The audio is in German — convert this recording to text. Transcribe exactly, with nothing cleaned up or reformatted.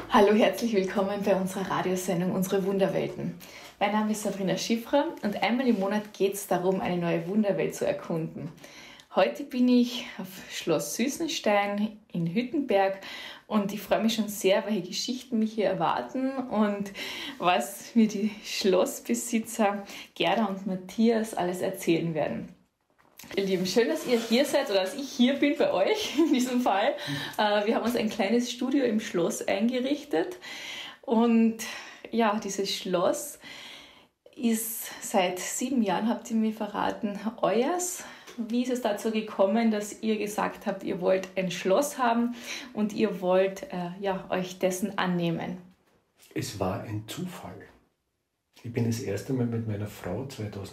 Hallo, herzlich willkommen bei unserer Radiosendung Unsere Wunderwelten. Mein Name ist Sabrina Schiffrer und einmal im Monat geht es darum, eine neue Wunderwelt zu erkunden. Heute bin ich auf Schloss Süßenstein in Hüttenberg und ich freue mich schon sehr, welche Geschichten mich hier erwarten und was mir die Schlossbesitzer Gerda und Matthias alles erzählen werden. Ihr Lieben, schön, dass ihr hier seid oder dass ich hier bin bei euch in diesem Fall. Wir haben uns ein kleines Studio im Schloss eingerichtet und ja, dieses Schloss ist seit sieben Jahren, habt ihr mir verraten, euers. Wie ist es dazu gekommen, dass ihr gesagt habt, ihr wollt ein Schloss haben und ihr wollt äh, ja, euch dessen annehmen? Es war ein Zufall. Ich bin das erste Mal mit meiner Frau zweitausend